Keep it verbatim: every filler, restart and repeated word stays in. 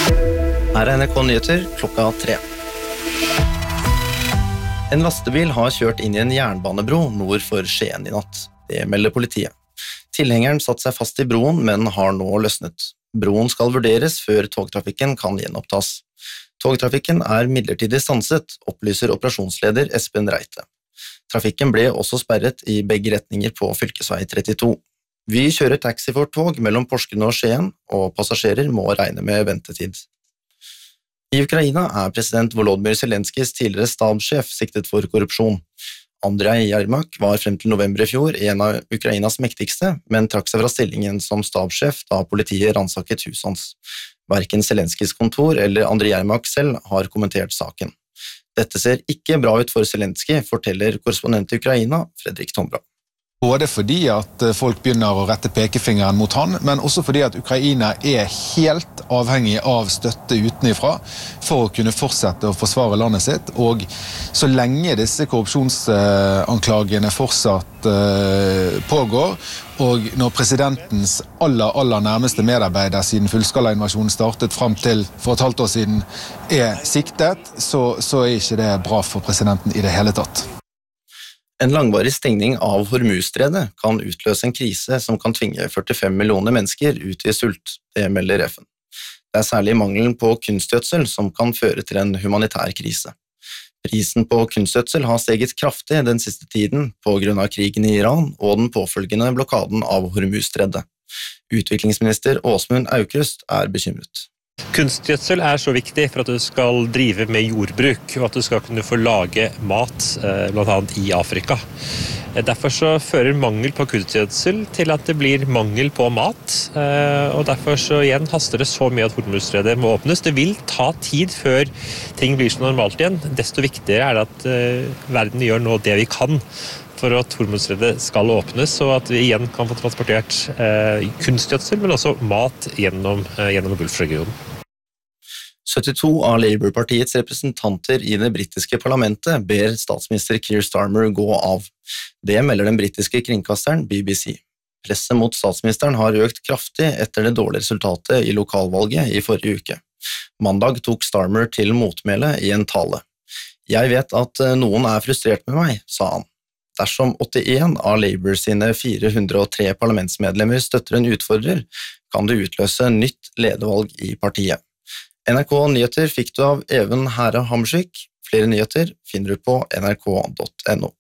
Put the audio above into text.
Her er N R K Nyheter klokka tre. En lastebil har kjørt inn i en jernbanebro nord for Skien i natt. Det melder politiet. Tilhengeren satt seg fast i broen, men har nå løsnet. Broen skal vurderes før togtrafikken kan gjenopptas. Togtrafikken er midlertidig stanset, opplyser operasjonsleder Espen Reite. Trafikken ble også sperret i begge retninger på fylkesvei trettito. Vi kjører taxi for tog mellom Porsgrunn og Skien, og passasjerer må regne med ventetid. I Ukraina er president Volodymyr Zelenskis tidligere stabssjef siktet for korrupsjon. Andrej Jermak var frem til november i fjor en av Ukrainas mektigste, men trakk seg fra stillingen som stabssjef da politiet ransaket huset hans. Hverken Zelenskis kontor eller Andrej Jermak selv har kommentert saken. Dette ser ikke bra ut for Zelensky, forteller korrespondent i Ukraina, Fredrik Tombra. Både fordi at folk begynner å rette pekefingeren mot han, men også fordi at Ukraina er helt avhengig av støtte utenifra for å kunne fortsette å forsvare landet sitt, og så lenge disse korrupsjonsanklagene fortsatt pågår, og når presidentens aller, aller nærmeste medarbeider siden fullskalainvasjonen startet frem til for et halvt år siden er siktet, så, så er ikke det bra for presidenten i det hele tatt. En langvarig stengning av Hormuzstredet kan utløse en krise som kan tvinge førtifem millioner mennesker ut i sult, det melder F N. Det er særlig mangelen på kunstgjødsel som kan føre til en humanitær krise. Prisen på kunstgjødsel har steget kraftig den siste tiden på grunn av krigen i Iran og den påfølgende blokaden av Hormuzstredet. Utviklingsminister Åsmund Aukrust er bekymret. Kunstgjødsel er så viktig for at du skal drive med jordbruk, og at du skal kunne få lage mat, blant annet i Afrika. Derfor så fører mangel på kunstgjødsel til at det blir mangel på mat, og derfor så igjen haster det så mye at Hormuzstredet må åpnes. Det vil ta tid før ting blir så normalt igjen. Desto viktigere er det at verden gjør nå det vi kan for at Hormuzstredet skal åpnes, og at vi igjen kan få transportert eh, kunstgjødsel, men også mat gjennom, eh, gjennom Gulfregionen. syttito av Labour-partiets representanter i det britiske parlamentet ber statsminister Keir Starmer gå av. Det melder den britiske kringkasteren B B C. Presset mot statsministeren har økt kraftig etter det dårlige resultatet i lokalvalget i forrige uke. Mandag tok Starmer til motmæle i en tale. «Jeg vet at noen er frustrert med meg», sa han. Dersom åttien av Labour sine fire hundre og tre parlamentsmedlemmer støtter en utfordrer, kan det utløse nytt ledervalg i partiet. N R K Nyheter fikk du av Even Herre Hamskyk. Flere nyheter finner du på n r k punktum no.